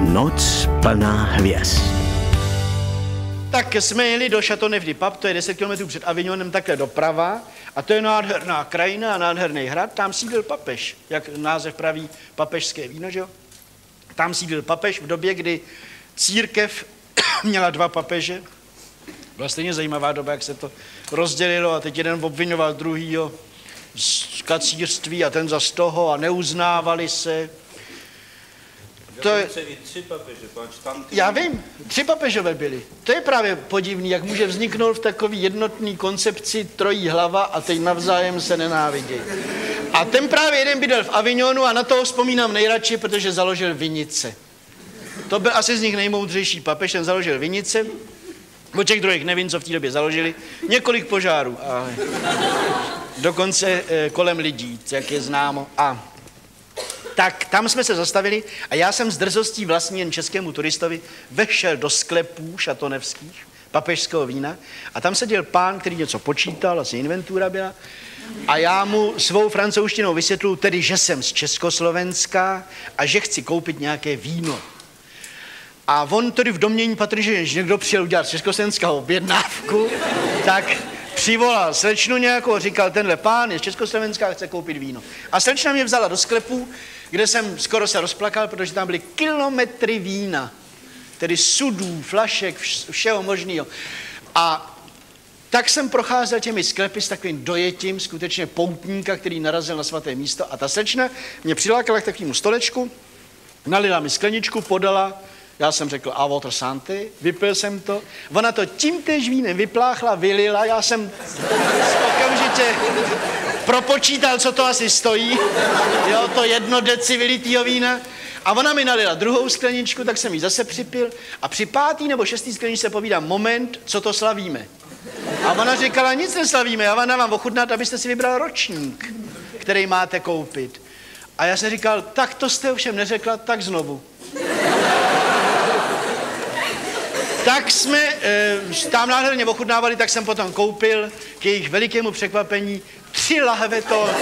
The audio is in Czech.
Noc plná hvězd. Tak jsme jeli do Châteauneuf-du-Pape, to je 10 km před Avignonem, takhle doprava. A to je nádherná krajina a nádherný hrad. Tam sídlil papež, jak název praví, papežské víno, že jo? Tam sídlil papež v době, kdy církev měla 2 papeže. Byla stejně zajímavá doba, jak se to rozdělilo a teď jeden obvinoval druhýho z kacířství a ten za z toho a neuznávali se. To je 3 papeže, já vím, 3 papežové byli. To je právě podivný, jak může vzniknout v takový jednotný koncepci trojí hlava a teď navzájem se nenávidějí. A ten právě jeden bydlel v Avignonu a na toho vzpomínám nejradši, protože založil vinice. To byl asi z nich nejmoudřejší papež, ten založil vinice. O těch druhých nevím, co v té době založili. Několik požárů, ale dokonce kolem lidí, jak je známo. A tak tam jsme se zastavili a já jsem s drzostí vlastní jen českému turistovi vešel do sklepů šatonevských, papežského vína a tam seděl pán, který něco počítal, asi inventura byla, a já mu svou francouzštinou vysvětluji, tedy, že jsem z Československa a že chci koupit nějaké víno. A on tedy v domnění patrně, že někdo přijel udělat z Československa objednávku, tak přivolal slečnu nějakou, říkal, tenhle pán je z Československa a chce koupit víno. A slečna mě vzala do sklepu, kde jsem skoro se rozplakal, protože tam byly kilometry vína, tedy sudů, flašek, všeho možného. A tak jsem procházel těmi sklepy s takovým dojetím skutečně poutníka, který narazil na svaté místo. A ta slečna mě přilákala k takovému stolečku, nalila mi skleničku, podala. Já jsem řekl a water santé, vypil jsem to. Ona to tímtéž vínem vypláchla, vylila, já jsem okamžitě propočítal, co to asi stojí, jo, to 1 deci vylitýho vína. A ona mi nalila druhou skleničku, tak jsem ji zase připil. A při 5. nebo 6. skleničce povídám, moment, co to slavíme. A ona říkala, nic neslavíme, já vám dávám ochutnat, abyste si vybral ročník, který máte koupit. A já jsem říkal, tak to jste ovšem neřekla, tak znovu. Tak jsme tam nádherně ochutnávali, tak jsem potom koupil k jejich velikému překvapení 3 lahve to